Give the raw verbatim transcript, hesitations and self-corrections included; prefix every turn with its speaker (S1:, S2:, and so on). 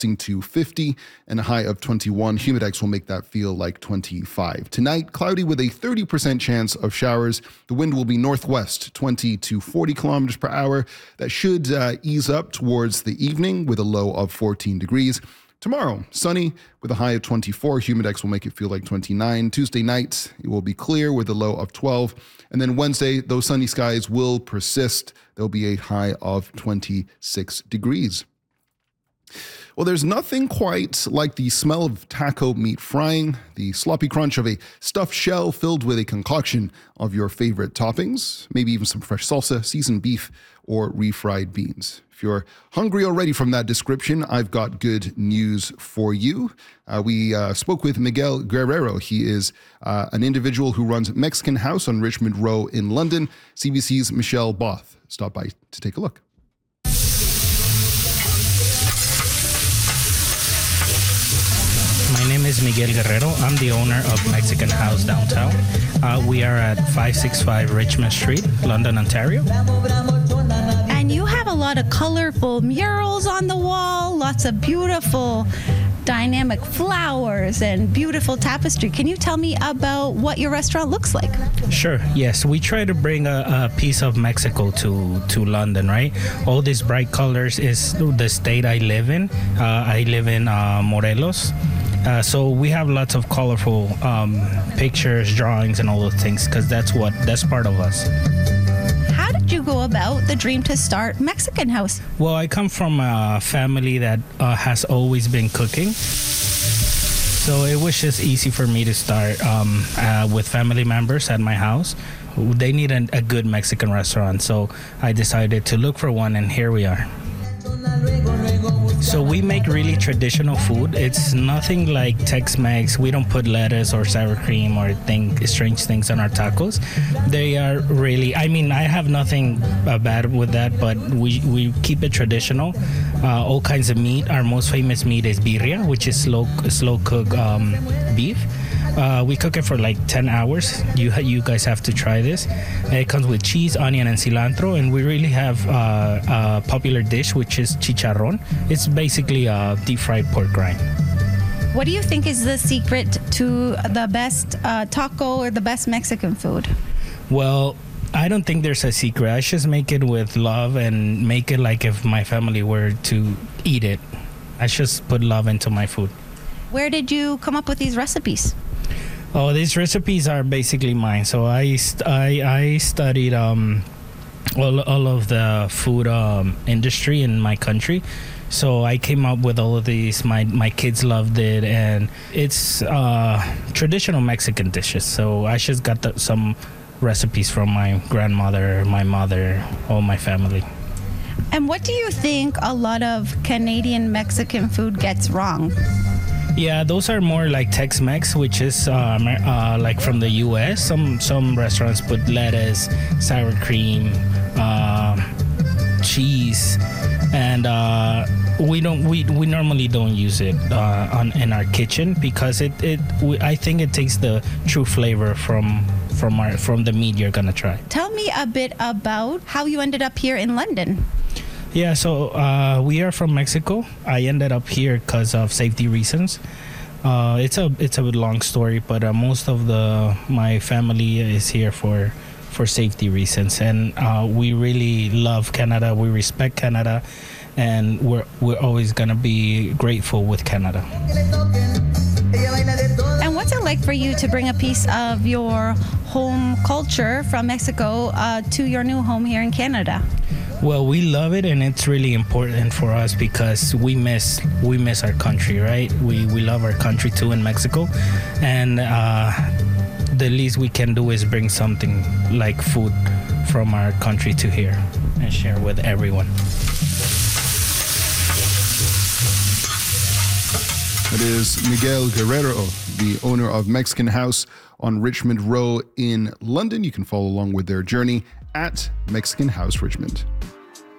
S1: to fifty and a high of twenty-one. Humidex will make that feel like twenty-five. Tonight, cloudy with a thirty percent chance of showers. The wind will be northwest, twenty to forty kilometers per hour. That should uh, ease up towards the evening with a low of fourteen degrees. Tomorrow, sunny with a high of twenty-four. Humidex will make it feel like twenty-nine. Tuesday night, it will be clear with a low of twelve. And then Wednesday, those sunny skies will persist. There'll be a high of twenty-six degrees. Well, there's nothing quite like the smell of taco meat frying, the sloppy crunch of a stuffed shell filled with a concoction of your favorite toppings, maybe even some fresh salsa, seasoned beef, or refried beans. If you're hungry already from that description, I've got good news for you. Uh, we uh, spoke with Miguel Guerrero. He is uh, an individual who runs Mexican House on Richmond Row in London. C B C's Michelle Both stopped by to take a look.
S2: My name is Miguel Guerrero. I'm the owner of Mexican House downtown. Uh, we are at five sixty-five Richmond Street, London, Ontario.
S3: And you have a lot of colorful murals on the wall, lots of beautiful dynamic flowers and beautiful tapestry. Can you tell me about what your restaurant looks like?
S2: Sure, yes. We try to bring a, a piece of Mexico to, to London, right? All these bright colors is the state I live in. Uh, I live in uh, Morelos. Uh, so we have lots of colorful um, pictures, drawings, and all those things because that's what that's part of us.
S3: How did you go about the dream to start Mexican House?
S2: Well, I come from a family that uh, has always been cooking. So it was just easy for me to start um, uh, with family members at my house. They need a, a good Mexican restaurant, so I decided to look for one, and here we are. So we make really traditional food. It's nothing like Tex-Mex. We don't put lettuce or sour cream or thing, strange things on our tacos. They are really, I mean, I have nothing uh, bad with that, but we, we keep it traditional. Uh, all kinds of meat. Our most famous meat is birria, which is slow slow cooked um, beef. Uh, we cook it for like ten hours. You you guys have to try this. It comes with cheese, onion, and cilantro, and we really have uh, a popular dish, which is chicharrón. It's basically a deep-fried pork rind.
S3: What do you think is the secret to the best uh, taco or the best Mexican food?
S2: Well, I don't think there's a secret. I just make it with love and make it like if my family were to eat it. I just put love into my food.
S3: Where did you come up with these recipes?
S2: Oh, these recipes are basically mine. So I, st- I, I studied um, all, all of the food um, industry in my country. So I came up with all of these. My my kids loved it, and it's uh, traditional Mexican dishes. So I just got the, some recipes from my grandmother, my mother, all my family.
S3: And what do you think a lot of Canadian Mexican food gets wrong?
S2: Yeah, those are more like Tex-Mex, which is um, uh, like from the U S. Some some restaurants put lettuce, sour cream, uh, cheese, and uh, we don't. We, we normally don't use it uh, on in our kitchen because it it. We, I think it takes the true flavor from from our from the meat you're gonna try.
S3: Tell me a bit about how you ended up here in London.
S2: Yeah, so uh, we are from Mexico. I ended up here because of safety reasons. Uh, it's a it's a long story, but uh, most of the my family is here for for safety reasons, and uh, we really love Canada. We respect Canada, and we're we're always gonna be grateful with Canada.
S3: And what's it like for you to bring a piece of your home culture from Mexico uh, to your new home here in Canada?
S2: Well, we love it, and it's really important for us because we miss we miss our country, right? We we love our country too in Mexico, and uh, the least we can do is bring something like food from our country to here and share with everyone.
S1: That is Miguel Guerrero, the owner of Mexican House on Richmond Row in London. You can follow along with their journey at Mexican House Richmond.